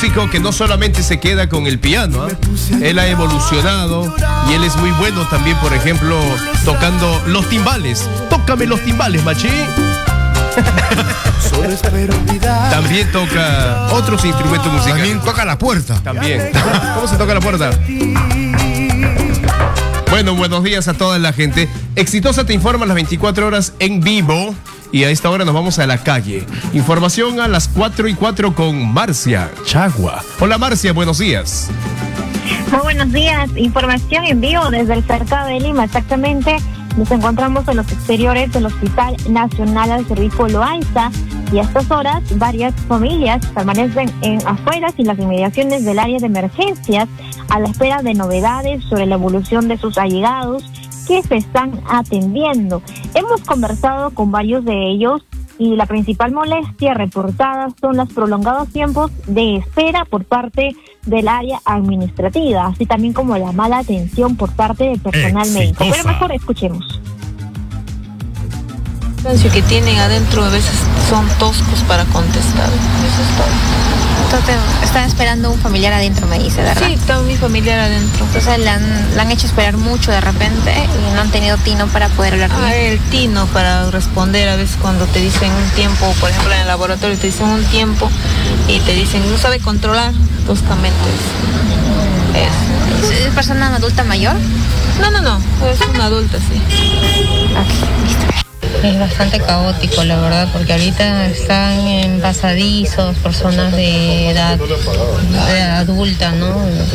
músico que no solamente se queda con el piano, él ha evolucionado y él es muy bueno también, por ejemplo, tocando los timbales. Tócame los timbales, machi. También toca otros instrumentos musicales. También toca la puerta. También. ¿Cómo se toca la puerta? Bueno, buenos días a toda la gente. Exitosa te informa las 24 horas en vivo. Y a esta hora nos vamos a la calle. Información a las 4:04 con Marcia Chagua. Hola Marcia, buenos días. Muy buenos días. Información en vivo desde el cercado de Lima. Exactamente, nos encontramos en los exteriores del Hospital Nacional al Servicio Loaiza. Y a estas horas, varias familias permanecen afuera y las inmediaciones del área de emergencias a la espera de novedades sobre la evolución de sus allegados que se están atendiendo. Hemos conversado con varios de ellos y la principal molestia reportada son los prolongados tiempos de espera por parte del área administrativa, así también como la mala atención por parte del personal médico. Pero mejor escuchemos. Que tienen adentro a veces son toscos para contestar. Eso es todo. Entonces, están esperando un familiar adentro, me dice, ¿verdad? Sí, está mi familiar adentro. Entonces la han hecho esperar mucho de repente y no han tenido tino para poder hablar con él. El tino para responder a veces cuando te dicen un tiempo, por ejemplo en el laboratorio te dicen un tiempo y te dicen no sabe controlar toscamente. ¿Es persona adulta mayor? No, es una adulta, sí. Ok, listo. Es bastante caótico, la verdad, porque ahorita están en pasadizos, personas de edad adulta, ¿no?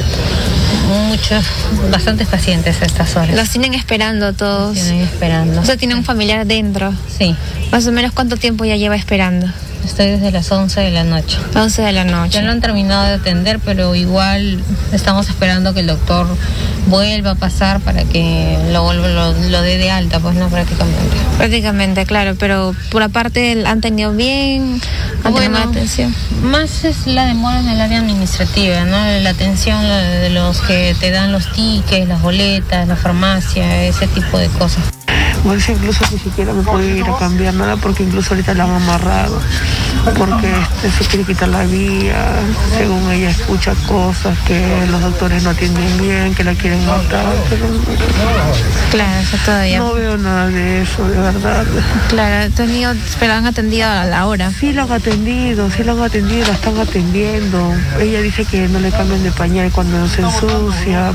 Bastantes pacientes a estas horas. Los tienen esperando todos. Tienen esperando. O sea, tienen un familiar dentro. Sí. Más o menos, ¿cuánto tiempo ya lleva esperando? Estoy desde las 11 de la noche. 11 de la noche. Ya lo han terminado de atender, pero igual estamos esperando que el doctor vuelva a pasar para que lo dé de alta, pues no, prácticamente. Prácticamente, claro, pero por aparte han tenido bien, han tenido más atención. Más es la demora en el área administrativa, ¿no? La atención de los que te dan los tickets, las boletas, la farmacia, ese tipo de cosas. Pues incluso ni siquiera me puedo ir a cambiar nada porque incluso ahorita la han amarrado porque se quiere quitar la vía, según ella escucha cosas que los doctores no atienden bien, que la quieren matar, pero claro, eso todavía no veo nada de eso, de verdad. Claro, pero han atendido a la hora. Sí lo han atendido, la están atendiendo. Ella dice que no le cambian de pañal cuando se ensucia.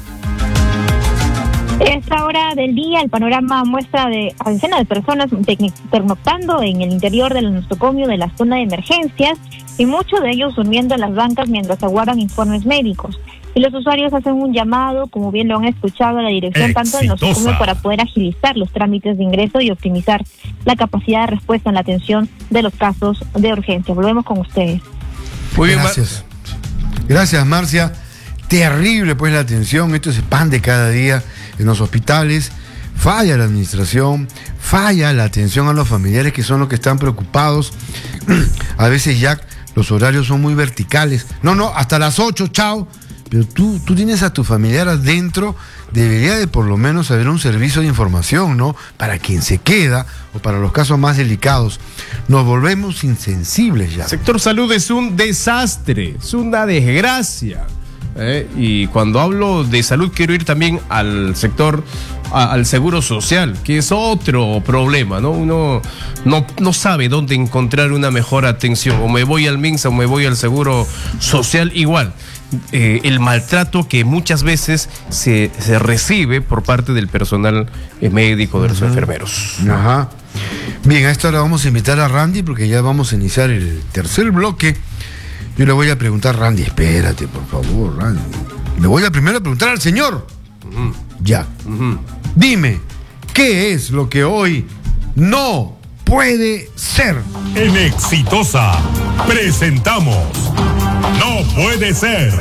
Esta hora del día, el panorama muestra a decenas de personas pernoctando en el interior del nosocomio de la zona de emergencias y muchos de ellos durmiendo en las bancas mientras aguardan informes médicos. Y los usuarios hacen un llamado, como bien lo han escuchado, a la dirección tanto del nosocomio para poder agilizar los trámites de ingreso y optimizar la capacidad de respuesta en la atención de los casos de urgencia. Volvemos con ustedes. Muy bien, gracias. Gracias, Marcia. Terrible pues la atención, esto es pan de cada día en los hospitales. Falla la administración, falla la atención a los familiares que son los que están preocupados. A veces ya los horarios son muy verticales. No, hasta las 8, chao. Pero tú tienes a tu familiar adentro, debería de por lo menos haber un servicio de información, ¿no? Para quien se queda o para los casos más delicados. Nos volvemos insensibles ya. Sector salud es un desastre, es una desgracia. Y cuando hablo de salud quiero ir también al sector, al seguro social, que es otro problema, ¿no? Uno no sabe dónde encontrar una mejor atención, o me voy al MINSA o me voy al seguro social, igual. El maltrato que muchas veces se recibe por parte del personal médico, de los enfermeros. Ajá. Bien, a esta hora vamos a invitar a Randy porque ya vamos a iniciar el tercer bloque. Yo le voy a preguntar, Randy, espérate, por favor, Randy. Le voy a primero preguntar al señor. Ya. Dime, ¿qué es lo que hoy no puede ser? En Exitosa presentamos No Puede Ser.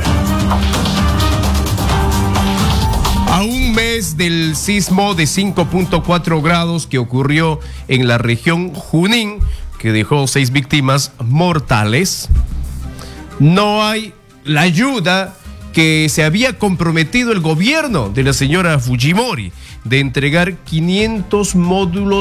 A un mes del sismo de 5.4 grados que ocurrió en la región Junín, que dejó 6 víctimas mortales, no hay la ayuda que se había comprometido el gobierno de la señora Fujimori de entregar 500 módulos